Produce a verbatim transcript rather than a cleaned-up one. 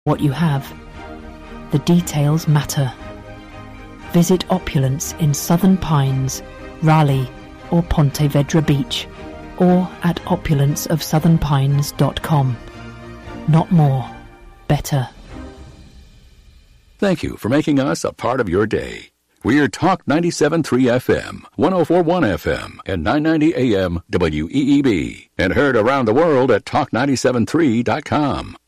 what you have. The details matter. Visit Opulence in Southern Pines, Raleigh or Ponte Vedra Beach, or at opulence of southern pines dot com. Not more, better. Thank you for making us a part of your day. We're Talk ninety-seven point three F M, one oh four point one F M, and nine ninety A M W E E B, and heard around the world at talk nine seven three dot com.